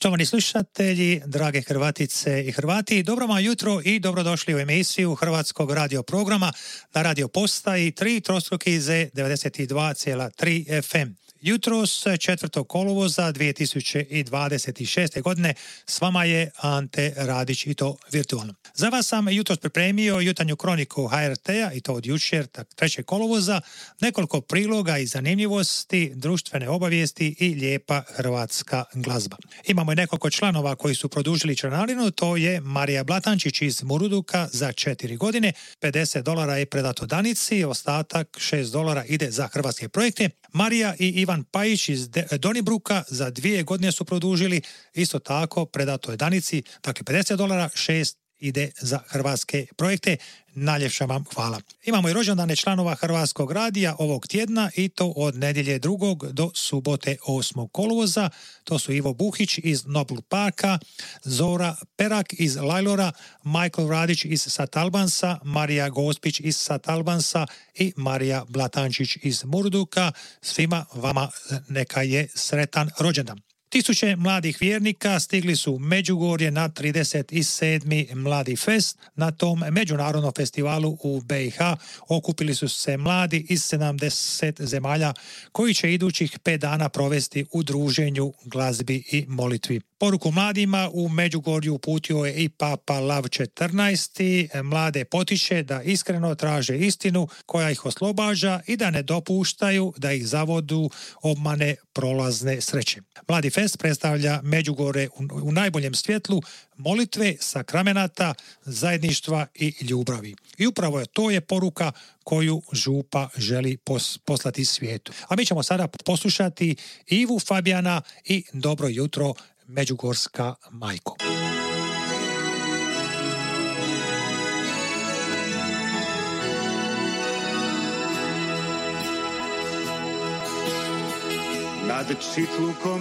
Poštovani slušatelji, drage Hrvatice i Hrvati, dobro vam jutro i dobrodošli u emisiju Hrvatskog radio programa na radio postaji 3 trostruki Z 92,3 FM. Jutros 4. kolovoza 2026. godine s vama je Ante Radić i to virtualno. Za vas sam jutros pripremio jutarnju kroniku HRT-a i to od jučer, 3. kolovoza, nekoliko priloga i zanimljivosti, društvene obavijesti i lijepa hrvatska glazba. Imamo i nekoliko članova koji su produžili članarinu, to je Marija Blatančić iz Muruduka za 4 godine, $50 je predato Danici, ostatak $6 ide za hrvatske projekte. Marija i Ivan Pajić iz Donibruka za 2 godine su produžili, isto tako predato je Danici, dakle $50, 6 ide za hrvatske projekte. Najljepša vam hvala. Imamo i rođendane članova Hrvatskog radija ovog tjedna i to od nedjelje 2. do subote 8. kolovoza. To su Ivo Buhić iz Nobl Parka, Zora Perak iz Lajlora, Michael Radić iz Satalbansa, Marija Gospić iz Satalbansa i Marija Blatančić iz Murduka. Svima vama neka je sretan rođendan. Tisuće mladih vjernika stigli su u Međugorje na 37. Mladi fest. Na tom međunarodnom festivalu u BiH okupili su se mladi iz 70 zemalja koji će idućih 5 dana provesti u druženju, glazbi i molitvi. Poruku mladima u Međugorju uputio je i Papa Lav XIV. Mlade potiče da iskreno traže istinu koja ih oslobađa i da ne dopuštaju da ih zavodu obmane prolazne sreće. Mladi fest predstavlja Međugorje u najboljem svjetlu molitve, sakramenata, zajedništva i ljubavi. I upravo to je poruka koju župa želi poslati svijetu. A mi ćemo sada poslušati Ivu Fabijana i Dobro jutro Međugorska majko. Nad Čitlukom